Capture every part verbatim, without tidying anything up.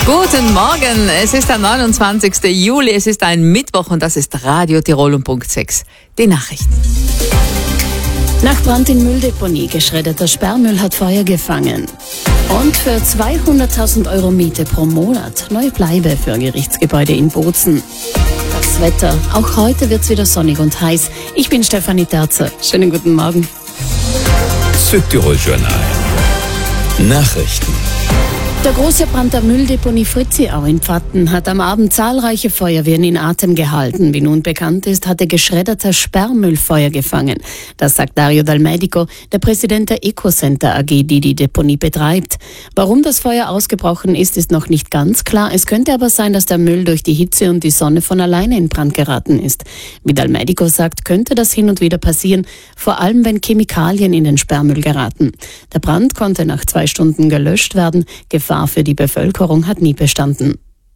Guten Morgen, es ist der neunundzwanzigste Juli, es ist ein Mittwoch und das ist Radio Tirol um Punkt sechs. Die Nachrichten. Nach Brand in Mülldeponie, geschredderter Sperrmüll hat Feuer gefangen. Und für zweihunderttausend Euro Miete pro Monat neue Bleibe für Gerichtsgebäude in Bozen. Das Wetter, auch heute wird es wieder sonnig und heiß. Ich bin Stefanie Terzer. Schönen guten Morgen. Südtirol Journal. Nachrichten. Der große Brand der Mülldeponie Fritziau in Pfatten hat am Abend zahlreiche Feuerwehren in Atem gehalten. Wie nun bekannt ist, hatte geschredderter Sperrmüll Feuer gefangen. Das sagt Dario Dal Medico, der Präsident der Ecocenter A G, die die Deponie betreibt. Warum das Feuer ausgebrochen ist, ist noch nicht ganz klar. Es könnte aber sein, dass der Müll durch die Hitze und die Sonne von alleine in Brand geraten ist. Wie Dal Medico sagt, könnte das hin und wieder passieren, vor allem wenn Chemikalien in den Sperrmüll geraten. Der Brand konnte nach zwei Stunden gelöscht werden. Gefahr für die Bevölkerung hat nie bestanden.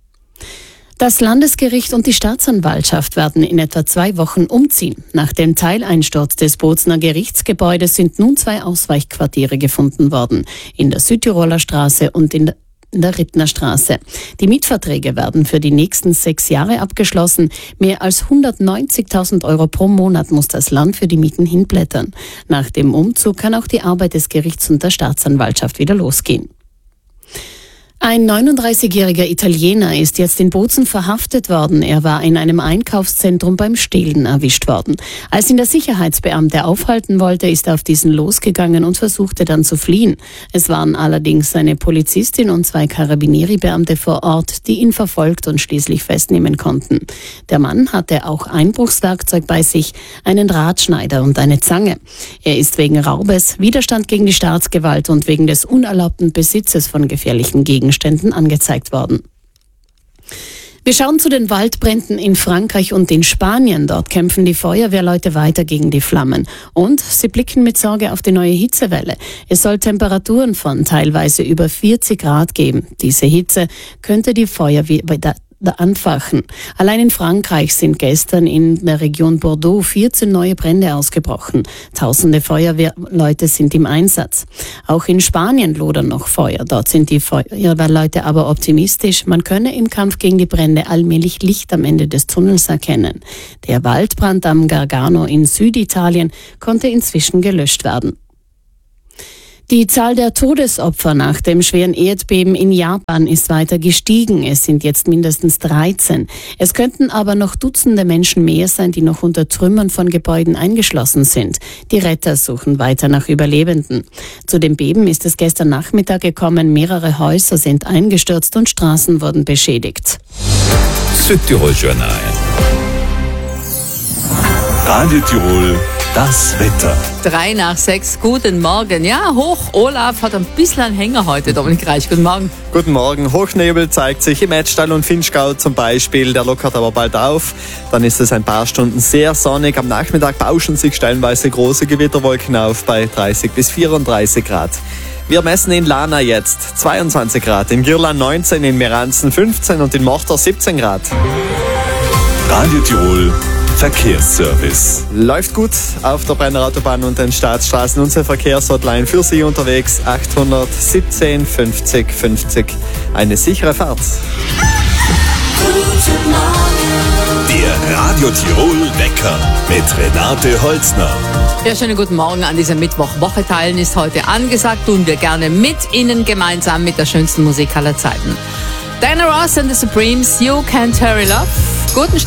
Das Landesgericht und die Staatsanwaltschaft werden in etwa zwei Wochen umziehen. Nach dem Teileinsturz des Bozener Gerichtsgebäudes sind nun zwei Ausweichquartiere gefunden worden, in der Südtiroler Straße und in der in der Rittner Straße. Die Mietverträge werden für die nächsten sechs Jahre abgeschlossen. Mehr als hundertneunzigtausend Euro pro Monat muss das Land für die Mieten hinblättern. Nach dem Umzug kann auch die Arbeit des Gerichts und der Staatsanwaltschaft wieder losgehen. Ein neununddreißigjähriger Italiener ist jetzt in Bozen verhaftet worden. Er war in einem Einkaufszentrum beim Stehlen erwischt worden. Als ihn der Sicherheitsbeamte aufhalten wollte, ist er auf diesen losgegangen und versuchte dann zu fliehen. Es waren allerdings eine Polizistin und zwei Carabinieri-Beamte vor Ort, die ihn verfolgt und schließlich festnehmen konnten. Der Mann hatte auch Einbruchswerkzeug bei sich, einen Drahtschneider und eine Zange. Er ist wegen Raubes, Widerstand gegen die Staatsgewalt und wegen des unerlaubten Besitzes von gefährlichen Gegenständen Gegenständen angezeigt worden. Wir schauen zu den Waldbränden in Frankreich und in Spanien. Dort kämpfen die Feuerwehrleute weiter gegen die Flammen. Und sie blicken mit Sorge auf die neue Hitzewelle. Es soll Temperaturen von teilweise über vierzig Grad geben. Diese Hitze könnte die Feuerwehr anfachen. Allein in Frankreich sind gestern in der Region Bordeaux vierzehn neue Brände ausgebrochen. Tausende Feuerwehrleute sind im Einsatz. Auch in Spanien lodern noch Feuer. Dort sind die Feuerwehrleute aber optimistisch. Man könne im Kampf gegen die Brände allmählich Licht am Ende des Tunnels erkennen. Der Waldbrand am Gargano in Süditalien konnte inzwischen gelöscht werden. Die Zahl der Todesopfer nach dem schweren Erdbeben in Japan ist weiter gestiegen. Es sind jetzt mindestens dreizehn. Es könnten aber noch Dutzende Menschen mehr sein, die noch unter Trümmern von Gebäuden eingeschlossen sind. Die Retter suchen weiter nach Überlebenden. Zu dem Beben ist es gestern Nachmittag gekommen. Mehrere Häuser sind eingestürzt und Straßen wurden beschädigt. Südtirol Journal. Radio Tirol. Das Wetter. Drei nach sechs, guten Morgen. Ja, Hoch Olaf hat ein bisschen einen Hänger heute, Dominik Reich. Guten Morgen. Guten Morgen. Hochnebel zeigt sich im Etztal und Vinschgau zum Beispiel. Der lockert aber bald auf. Dann ist es ein paar Stunden sehr sonnig. Am Nachmittag bauschen sich stellenweise große Gewitterwolken auf bei dreißig bis vierunddreißig Grad. Wir messen in Lana jetzt zweiundzwanzig Grad, in Girland neunzehn, in Meranzen fünfzehn und in Morter siebzehn Grad. Radio Tirol. Verkehrsservice. Läuft gut auf der Brenner Autobahn und den Staatsstraßen. Unsere Verkehrshotline für Sie unterwegs achthundertsiebzehn fünfzig fünfzig. Eine sichere Fahrt. Der Radio Tirol Wecker mit Renate Holzner. Ja, schönen guten Morgen an diesem Mittwoch. Woche teilen ist heute angesagt. Tun wir gerne mit Ihnen gemeinsam mit der schönsten Musik aller Zeiten. Diana Ross and the Supremes, You Can't Hurry Love. Guten Start.